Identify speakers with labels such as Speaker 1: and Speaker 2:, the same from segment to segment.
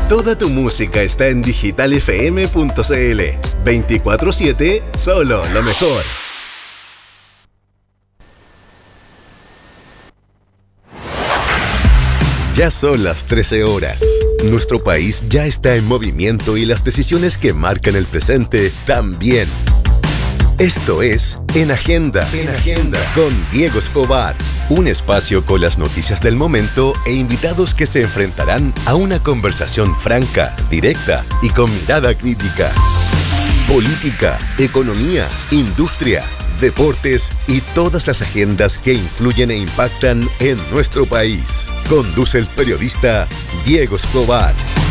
Speaker 1: Toda tu música está en digitalfm.cl. 24/7, solo lo mejor. Ya son las 13 horas. Nuestro país ya está en movimiento y las decisiones que marcan el presente también. Esto es En Agenda, con Diego Escobar. Un espacio con las noticias del momento e invitados que se enfrentarán a una conversación franca, directa y con mirada crítica. Política, economía, industria, deportes y todas las agendas que influyen e impactan en nuestro país. Conduce el periodista Diego Escobar.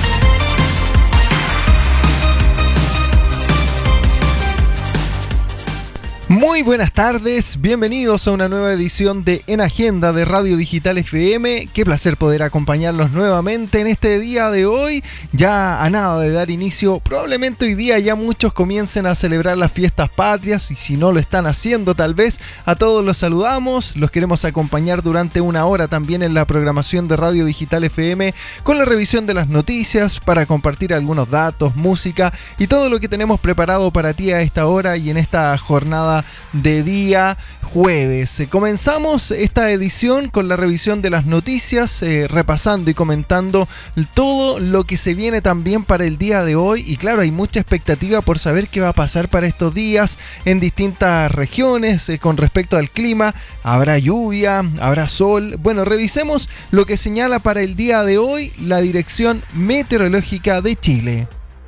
Speaker 2: Muy buenas tardes, bienvenidos a una nueva edición de En Agenda de Radio Digital FM. Qué placer poder acompañarlos nuevamente en este día de hoy. Ya a nada de dar inicio, probablemente hoy día ya muchos comiencen a celebrar las fiestas patrias y si no lo están haciendo tal vez, a todos los saludamos. Los queremos acompañar durante una hora también en la programación de Radio Digital FM con la revisión de las noticias para compartir algunos datos, música y todo lo que tenemos preparado para ti a esta hora y en esta jornada de día jueves. Comenzamos esta edición con la revisión de las noticias, repasando y comentando todo lo que se viene también para el día de hoy. Y claro, hay mucha expectativa por saber qué va a pasar para estos días en distintas regiones con respecto al clima. ¿Habrá lluvia? ¿Habrá sol? Bueno, revisemos lo que señala para el día de hoy la Dirección Meteorológica de Chile.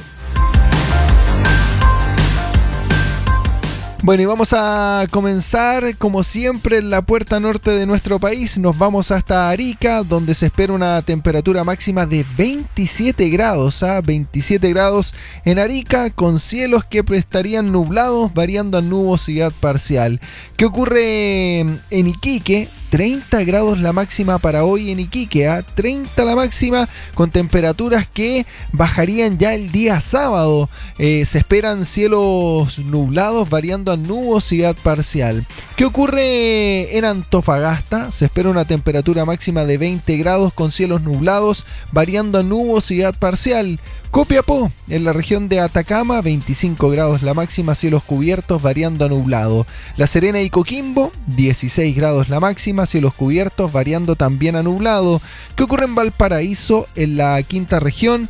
Speaker 2: Bueno, y vamos a comenzar como siempre en la puerta norte de nuestro país. Nos vamos hasta Arica, donde se espera una temperatura máxima de 27 grados, 27 grados en Arica, con cielos que estarían nublados, variando a nubosidad parcial. ¿Qué ocurre en Iquique? 30 grados la máxima para hoy en Iquique, 30 la máxima, con temperaturas que bajarían ya el día sábado. Se esperan cielos nublados variando a nubosidad parcial. ¿Qué ocurre en Antofagasta? Se espera una temperatura máxima de 20 grados con cielos nublados variando a nubosidad parcial. Copiapó, en la región de Atacama, 25 grados la máxima, cielos cubiertos variando a nublado. La Serena y Coquimbo, 16 grados la máxima, cielos cubiertos variando también a nublado. ¿Qué ocurre en Valparaíso, en la quinta región?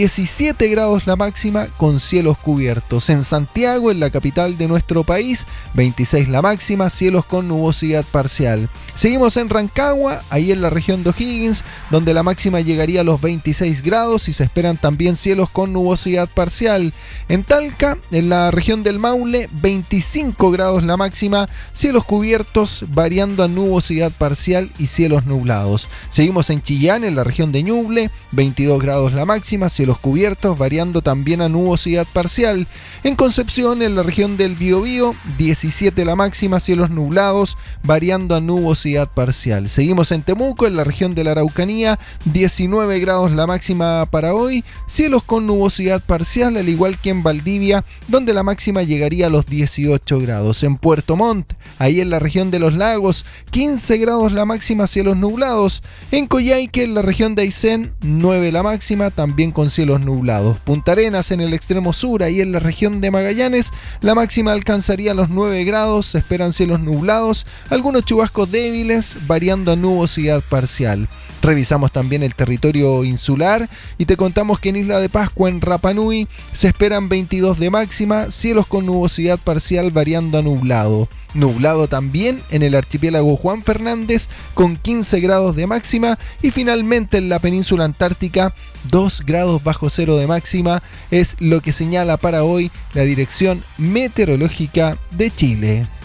Speaker 2: 17 grados la máxima con cielos cubiertos. En Santiago, en la capital de nuestro país, 26 la máxima, cielos con nubosidad parcial. Seguimos en Rancagua, ahí en la región de O'Higgins, donde la máxima llegaría a los 26 grados y se esperan también cielos con nubosidad parcial. En Talca, en la región del Maule, 25 grados la máxima, cielos cubiertos variando a nubosidad parcial y cielos nublados. Seguimos en Chillán, en la región de Ñuble, 22 grados la máxima, cielos cubiertos variando también a nubosidad parcial. En Concepción, en la región del Biobío, 17 la máxima, cielos nublados variando a nubosidad parcial. Seguimos en Temuco, en la región de la Araucanía, 19 grados la máxima para hoy, cielos con nubosidad parcial, al igual que en Valdivia, donde la máxima llegaría a los 18 grados. En Puerto Montt, ahí en la región de los lagos, 15 grados la máxima, cielos nublados. En Coyhaique, en la región de Aysén, 9 la máxima, también con cielos nublados. Punta Arenas, en el extremo sur, ahí en la región de Magallanes, la máxima alcanzaría los 9 grados, se esperan cielos nublados, algunos chubascos débiles, variando a nubosidad parcial. Revisamos también el territorio insular y te contamos que en Isla de Pascua, en Rapa Nui, se esperan 22 de máxima, cielos con nubosidad parcial variando a nublado. Nublado también en el archipiélago Juan Fernández con 15 grados de máxima y finalmente en la península antártica 2 grados bajo cero de máxima es lo que señala para hoy la Dirección Meteorológica de Chile.